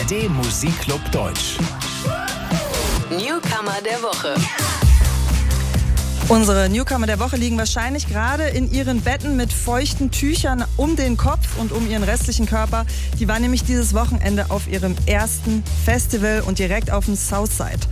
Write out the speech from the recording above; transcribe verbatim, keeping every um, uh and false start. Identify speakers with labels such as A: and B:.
A: R D Musikclub Deutsch.
B: Newcomer der Woche.
C: Unsere Newcomer der Woche liegen wahrscheinlich gerade in ihren Betten mit feuchten Tüchern um den Kopf und um ihren restlichen Körper. Die waren nämlich dieses Wochenende auf ihrem ersten Festival und direkt auf dem Southside.